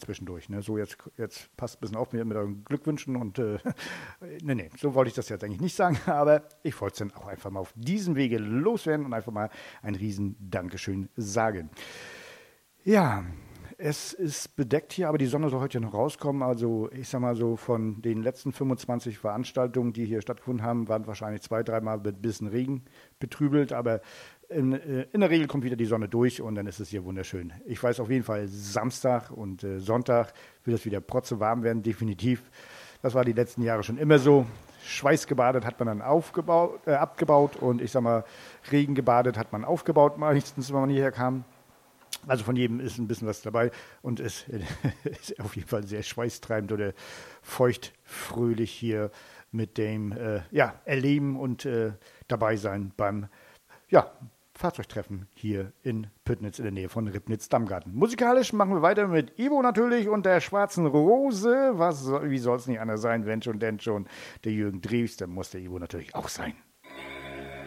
zwischendurch. Ne? So, jetzt passt ein bisschen auf mit euren Glückwünschen und nee, so wollte ich das jetzt eigentlich nicht sagen, aber ich wollte es dann auch einfach mal auf diesem Wege loswerden und einfach mal ein riesen Dankeschön sagen. Ja, es ist bedeckt hier, aber die Sonne soll heute ja noch rauskommen. Also ich sag mal so, von den letzten 25 Veranstaltungen, die hier stattgefunden haben, waren wahrscheinlich 2-3 Mal mit ein bisschen Regen betrübelt, aber in der Regel kommt wieder die Sonne durch und dann ist es hier wunderschön. Ich weiß auf jeden Fall, Samstag und Sonntag wird es wieder protzewarm werden, definitiv. Das war die letzten Jahre schon immer so. Schweißgebadet hat man dann abgebaut und ich sag mal, Regen gebadet hat man aufgebaut, meistens, wenn man hierher kam. Also von jedem ist ein bisschen was dabei und es ist auf jeden Fall sehr schweißtreibend oder feuchtfröhlich hier mit dem Erleben und dabei sein beim Fahrzeugtreffen hier in Püttnitz in der Nähe von Ribnitz-Dammgarten. Musikalisch machen wir weiter mit Ivo natürlich und der Schwarzen Rose. Wie soll es nicht anders sein, wenn schon, denn schon der Jürgen Drews, dann muss der Ivo natürlich auch sein.